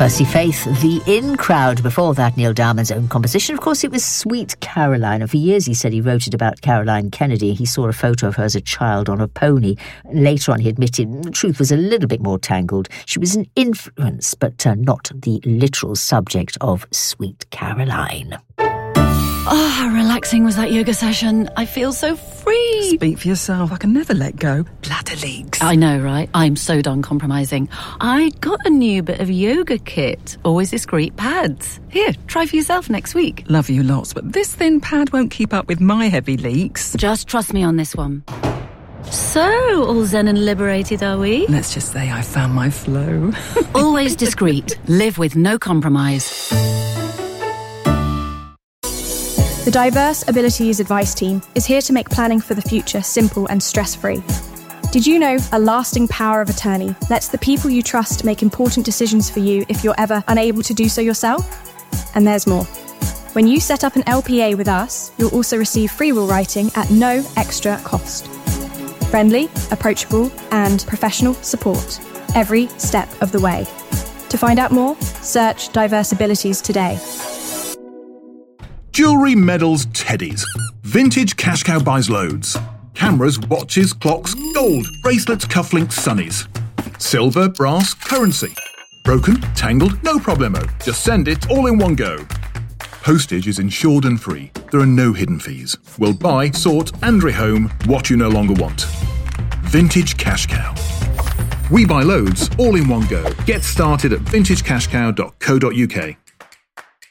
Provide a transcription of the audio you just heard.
Percy Faith, The In Crowd. Before that, Neil Diamond's own composition. Of course, it was Sweet Caroline. And for years, he said he wrote it about Caroline Kennedy. He saw a photo of her as a child on a pony. Later on, he admitted the truth was a little bit more tangled. She was an influence, but not the literal subject of Sweet Caroline. Oh, how relaxing was that yoga session. I feel so free. Speak for yourself. I can never let go. Bladder leaks. I know, right? I'm so done compromising. I got a new bit of yoga kit. Always discreet pads. Here, try for yourself next week. Love you lots, but this thin pad won't keep up with my heavy leaks. Just trust me on this one. So, all zen and liberated, are we? Let's just say I found my flow. Always discreet. Live with no compromise. The Diverse Abilities Advice Team is here to make planning for the future simple and stress-free. Did you know a lasting power of attorney lets the people you trust make important decisions for you if you're ever unable to do so yourself? And there's more. When you set up an LPA with us, you'll also receive free will writing at no extra cost. Friendly, approachable, and professional support every step of the way. To find out more, search Diverse Abilities today. Jewellery, medals, teddies. Vintage Cash Cow buys loads. Cameras, watches, clocks, gold, bracelets, cufflinks, sunnies. Silver, brass, currency. Broken, tangled, no problemo. Just send it all in one go. Postage is insured and free. There are no hidden fees. We'll buy, sort and rehome what you no longer want. Vintage Cash Cow. We buy loads all in one go. Get started at vintagecashcow.co.uk.